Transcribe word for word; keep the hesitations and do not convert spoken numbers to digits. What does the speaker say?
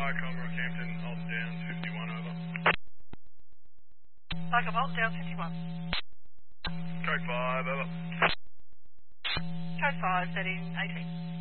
Vicom, Rockhampton, Alton Downs, fifty-one, over. Vicom, Alton Downs, fifty-one. Code five, over. Code five, setting eighteen.